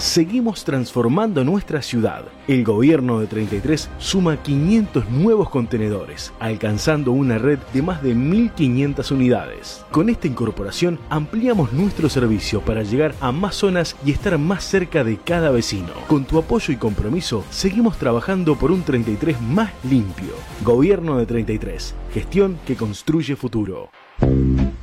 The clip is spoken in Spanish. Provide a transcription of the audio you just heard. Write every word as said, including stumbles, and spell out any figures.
seguimos transformando nuestra ciudad. El gobierno de treinta y tres suma quinientos nuevos contenedores, alcanzando una red de más de mil quinientas unidades. Con esta incorporación ampliamos nuestro servicio para llegar a más zonas y estar más cerca de cada vecino. Con tu apoyo y compromiso, seguimos trabajando por un treinta y tres más limpio. Gobierno de treinta y tres, gestión que construye futuro.